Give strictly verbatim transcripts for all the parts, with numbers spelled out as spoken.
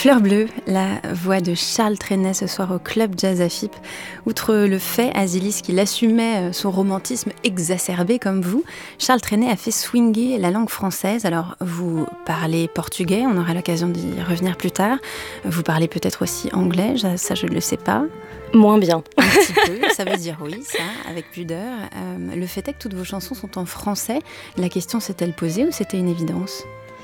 Fleur bleue, la voix de Charles Trenet ce soir au Club Jazz A F I P. Outre le fait, Azilis, qu'il assumait son romantisme exacerbé comme vous, Charles Trenet a fait swinger la langue française. Alors, vous parlez portugais, on aura l'occasion d'y revenir plus tard. Vous parlez peut-être aussi anglais, ça je ne le sais pas. Moins bien. Un petit peu, ça veut dire oui, ça, avec pudeur. Euh, le fait est que toutes vos chansons sont en français. La question s'est-elle posée ou c'était une évidence ?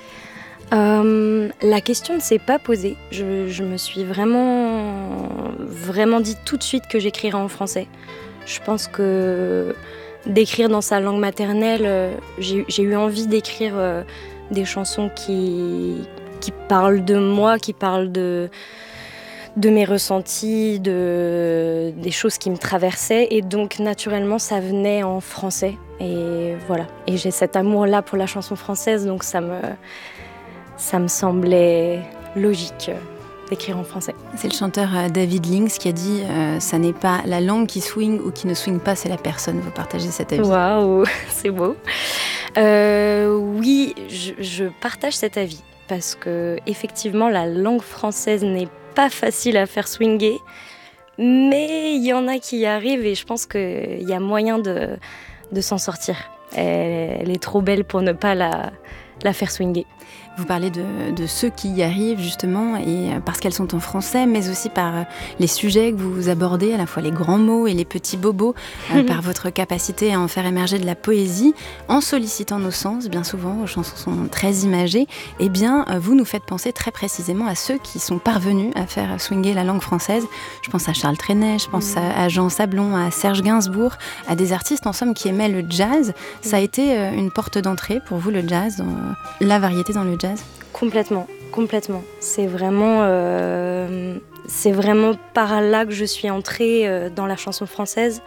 Euh, la question ne s'est pas posée. Je, je me suis vraiment, vraiment dit tout de suite que j'écrirais en français. Je pense que d'écrire dans sa langue maternelle, j'ai, j'ai eu envie d'écrire euh, des chansons qui, qui parlent de moi, qui parlent de, de mes ressentis, de, des choses qui me traversaient. Et donc, naturellement, ça venait en français. Et voilà. Et j'ai cet amour-là pour la chanson française, donc ça me... Ça me semblait logique d'écrire en français. C'est le chanteur David Links qui a dit euh, « Ça n'est pas la langue qui swing ou qui ne swing pas, c'est la personne ». Vous partagez cet avis ? Waouh, c'est beau. Euh, oui, je, je partage cet avis parce que effectivement, la langue française n'est pas facile à faire swinger, mais il y en a qui y arrivent et je pense qu'il y a moyen de, de s'en sortir. Elle, elle est trop belle pour ne pas la, la faire swinger. Vous parlez de, de ceux qui y arrivent justement, et parce qu'elles sont en français, mais aussi par les sujets que vous abordez, à la fois les grands mots et les petits bobos, euh, par votre capacité à en faire émerger de la poésie, en sollicitant nos sens. Bien souvent, vos chansons sont très imagées. Eh bien, vous nous faites penser très précisément à ceux qui sont parvenus à faire swinger la langue française. Je pense à Charles Trenet, je pense à, à Jean Sablon, à Serge Gainsbourg, à des artistes en somme qui aimaient le jazz. Ça a été une porte d'entrée pour vous, le jazz, dans, la variété dans le jazz? Complètement, complètement. C'est vraiment, euh, c'est vraiment par là que je suis entrée euh, dans la chanson française.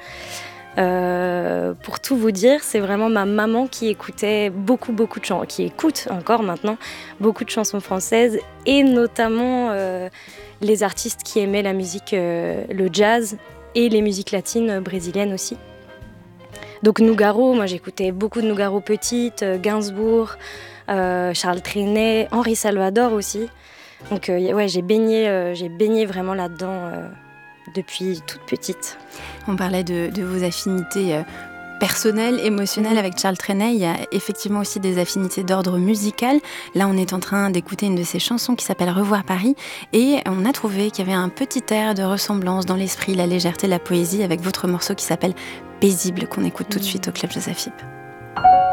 Euh, pour tout vous dire, c'est vraiment ma maman qui écoutait beaucoup, beaucoup de chansons, qui écoute encore maintenant beaucoup de chansons françaises, et notamment euh, les artistes qui aimaient la musique, euh, le jazz et les musiques latines brésiliennes aussi. Donc Nougaro, moi j'écoutais beaucoup de Nougaro petite, Gainsbourg, euh, Charles Trenet, Henri Salvador aussi. Donc euh, ouais, j'ai baigné, euh, j'ai baigné vraiment là-dedans euh, depuis toute petite. On parlait de, de vos affinités euh, personnelles, émotionnelles avec Charles Trenet. Il y a effectivement aussi des affinités d'ordre musical. Là, on est en train d'écouter une de ses chansons qui s'appelle Revoir Paris, et on a trouvé qu'il y avait un petit air de ressemblance dans l'esprit, la légèreté, la poésie avec votre morceau qui s'appelle Paisible, qu'on écoute tout de suite au Club Jazz A F I P.